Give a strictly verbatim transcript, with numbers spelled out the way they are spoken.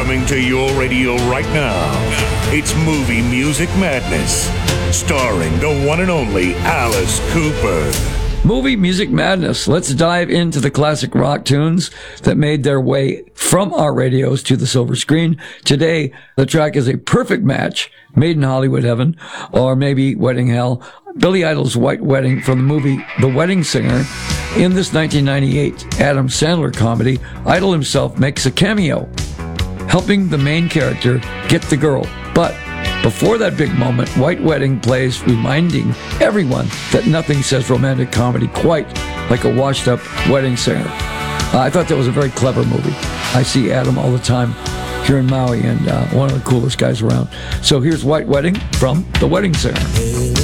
Coming to your radio right now, it's Movie Music Madness, starring the one and only Alice Cooper. Movie Music Madness. Let's dive into the classic rock tunes that made their way from our radios to the silver screen. Today, the track is a perfect match, Made in Hollywood Heaven, or maybe Wedding Hell. Billy Idol's White Wedding from the movie The Wedding Singer. In this nineteen ninety-eight Adam Sandler comedy, Idol himself makes a cameo, helping the main character get the girl. But before that big moment, White Wedding plays, reminding everyone that nothing says romantic comedy quite like a washed-up wedding singer. Uh, I thought that was a very clever movie. I see Adam all the time here in Maui, and uh, one of the coolest guys around. So here's White Wedding from The Wedding Singer.